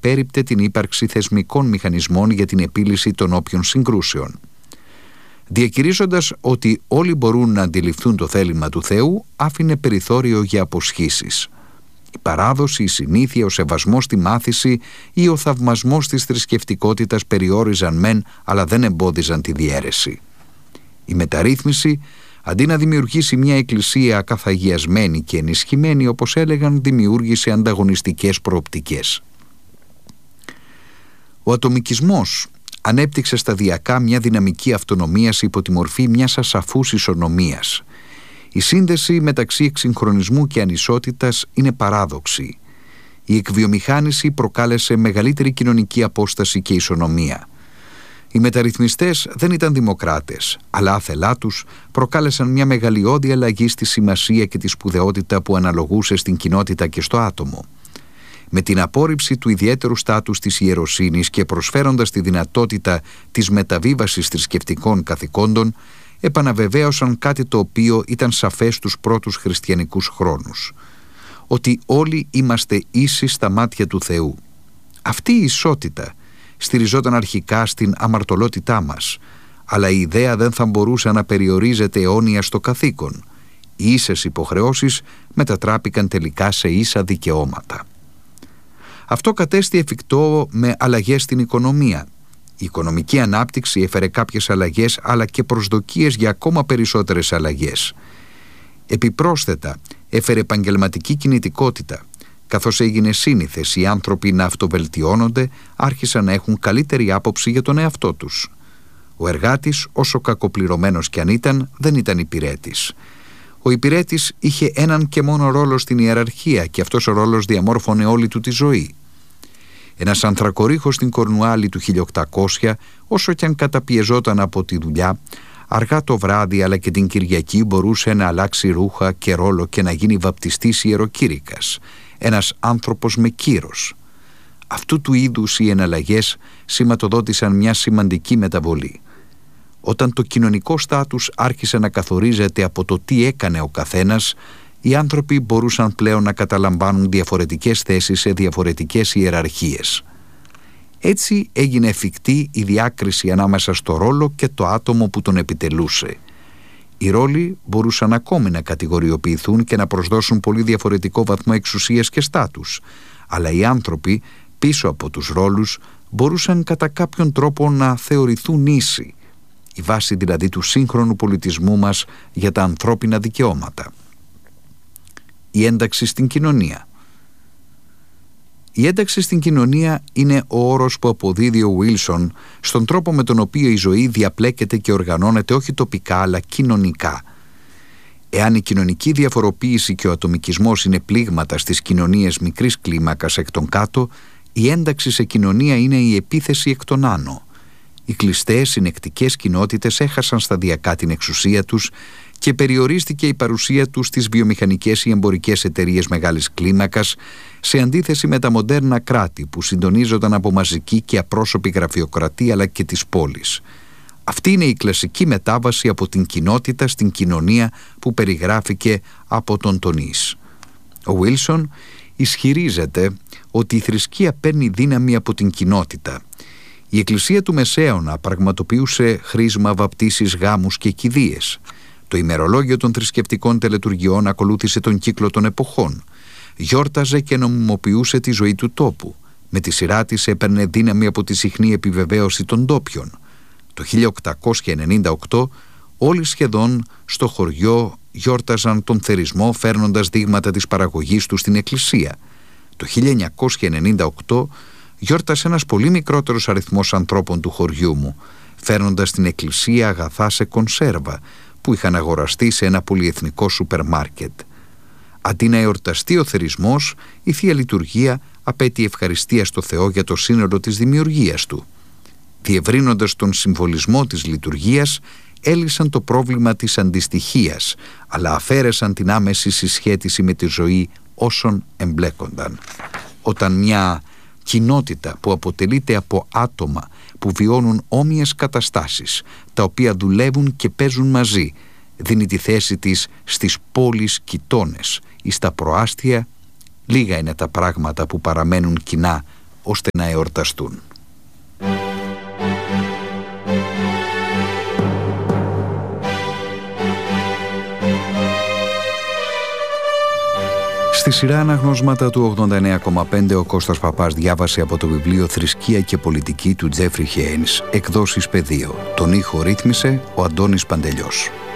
απέρριπτε την ύπαρξη θεσμικών μηχανισμών για την επίλυση των όποιων συγκρούσεων. Διακηρύσσοντας ότι όλοι μπορούν να αντιληφθούν το θέλημα του Θεού, άφηνε περιθώριο για αποσχήσεις. Η παράδοση, η συνήθεια, ο σεβασμός στη μάθηση ή ο θαυμασμός της θρησκευτικότητας περιόριζαν μεν, αλλά δεν εμπόδιζαν τη διαίρεση. Η μεταρρύθμιση, αντί να δημιουργήσει μια εκκλησία ακαθαγιασμένη και ενισχυμένη, όπως έλεγαν, δημιούργησε ανταγωνιστικές προοπτικές. Ο ατομικισμός ανέπτυξε σταδιακά μια δυναμική αυτονομίας υπό τη μορφή μιας ασαφούς ισονομίας. Η σύνδεση μεταξύ εξυγχρονισμού και ανισότητας είναι παράδοξη. Η εκβιομηχάνηση προκάλεσε μεγαλύτερη κοινωνική απόσταση και ισονομία. Οι μεταρρυθμιστές δεν ήταν δημοκράτες, αλλά άθελά τους προκάλεσαν μια μεγαλειώδη αλλαγή στη σημασία και τη σπουδαιότητα που αναλογούσε στην κοινότητα και στο άτομο. Με την απόρριψη του ιδιαίτερου στάτους της ιεροσύνης και προσφέροντας τη δυνατότητα της μεταβίβασης θρησκευτικών καθηκόντων, επαναβεβαίωσαν κάτι το οποίο ήταν σαφές στους πρώτους χριστιανικούς χρόνους: ότι όλοι είμαστε ίσοι στα μάτια του Θεού. Αυτή η ισότητα στηριζόταν αρχικά στην αμαρτωλότητά μας, αλλά η ιδέα δεν θα μπορούσε να περιορίζεται αιώνια στο καθήκον. Οι ίσες υποχρεώσεις μετατράπηκαν τελικά σε ίσα δικαιώματα. Αυτό κατέστη εφικτό με αλλαγές στην οικονομία. Η οικονομική ανάπτυξη έφερε κάποιες αλλαγές, αλλά και προσδοκίες για ακόμα περισσότερες αλλαγές. Επιπρόσθετα, έφερε επαγγελματική κινητικότητα. Καθώς έγινε σύνηθες οι άνθρωποι να αυτοβελτιώνονται, άρχισαν να έχουν καλύτερη άποψη για τον εαυτό τους. Ο εργάτης, όσο κακοπληρωμένος κι αν ήταν, δεν ήταν υπηρέτης. Ο υπηρέτης είχε έναν και μόνο ρόλο στην ιεραρχία και αυτός ο ρόλος διαμόρφωνε όλη του τη ζωή. Ένας ανθρακορίχος στην Κορνουάλη του 1800, όσο κι αν καταπιεζόταν από τη δουλειά, αργά το βράδυ αλλά και την Κυριακή μπορούσε να αλλάξει ρούχα και ρόλο και να γίνει βαπτιστής ιεροκήρυκας, ένας άνθρωπος με κύρος. Αυτού του είδους οι εναλλαγές σηματοδότησαν μια σημαντική μεταβολή. Όταν το κοινωνικό στάτους άρχισε να καθορίζεται από το τι έκανε ο καθένας, οι άνθρωποι μπορούσαν πλέον να καταλαμβάνουν διαφορετικές θέσεις σε διαφορετικές ιεραρχίες. Έτσι έγινε εφικτή η διάκριση ανάμεσα στο ρόλο και το άτομο που τον επιτελούσε. Οι ρόλοι μπορούσαν ακόμη να κατηγοριοποιηθούν και να προσδώσουν πολύ διαφορετικό βαθμό εξουσίας και στάτους, αλλά οι άνθρωποι πίσω από τους ρόλους μπορούσαν κατά κάποιον τρόπο να θεωρηθούν ίσοι, η βάση δηλαδή του σύγχρονου πολιτισμού μας για τα ανθρώπινα δικαιώματα. Η ένταξη στην κοινωνία. Η ένταξη στην κοινωνία είναι ο όρος που αποδίδει ο Βίλσον στον τρόπο με τον οποίο η ζωή διαπλέκεται και οργανώνεται όχι τοπικά αλλά κοινωνικά. Εάν η κοινωνική διαφοροποίηση και ο ατομικισμός είναι πλήγματα στις κοινωνίες μικρής κλίμακας εκ των κάτω, η ένταξη σε κοινωνία είναι η επίθεση εκ των άνω. Οι κλειστές συνεκτικές κοινότητες έχασαν σταδιακά την εξουσία τους και περιορίστηκε η παρουσία τους στις βιομηχανικές ή εμπορικές εταιρείες μεγάλης κλίμακας, σε αντίθεση με τα μοντέρνα κράτη που συντονίζονταν από μαζική και απρόσωπη γραφειοκρατία αλλά και της πόλης. Αυτή είναι η κλασική μετάβαση από την κοινότητα στην κοινωνία που περιγράφηκε από τον Τονίς. Ο Βίλσον ισχυρίζεται ότι η θρησκεία παίρνει δύναμη από την κοινότητα. Η Εκκλησία του Μεσαίωνα πραγματοποιούσε χρήσμα, βαπτίσεις, γάμους και κηδείες. Το ημερολόγιο των θρησκευτικών τελετουργιών ακολούθησε τον κύκλο των εποχών. Γιόρταζε και νομιμοποιούσε τη ζωή του τόπου. Με τη σειρά της έπαιρνε δύναμη από τη συχνή επιβεβαίωση των ντόπιων. Το 1898 όλοι σχεδόν στο χωριό γιόρταζαν τον θερισμό φέρνοντας δείγματα της παραγωγής του στην εκκλησία. Το 1998 γιόρτασε ένας πολύ μικρότερος αριθμός ανθρώπων του χωριού μου, φέρνοντας στην εκκλησία αγαθά σε κονσέρβα που είχαν αγοραστεί σε ένα πολυεθνικό σούπερ μάρκετ. Αντί να εορταστεί ο θερισμός, η Θεία Λειτουργία απέτει ευχαριστία στο Θεό για το σύνολο της δημιουργίας του. Διευρύνοντας τον συμβολισμό της λειτουργίας, έλυσαν το πρόβλημα της αντιστοιχίας, αλλά αφαίρεσαν την άμεση συσχέτιση με τη ζωή όσων εμπλέκονταν. Όταν μια κοινότητα που αποτελείται από άτομα που βιώνουν όμοιες καταστάσεις, τα οποία δουλεύουν και παίζουν μαζί, δίνει τη θέση της στις πόλεις κοιτώνες ή στα προάστια, λίγα είναι τα πράγματα που παραμένουν κοινά ώστε να εορταστούν. Στη σειρά αναγνώσματα του 89,5 ο Κώστας Παπάς διάβασε από το βιβλίο «Θρησκεία και πολιτική» του Τζέφρι Χέινς, εκδόσεις Πεδίο. Τον ήχο ρύθμισε ο Αντώνης Παντελιός.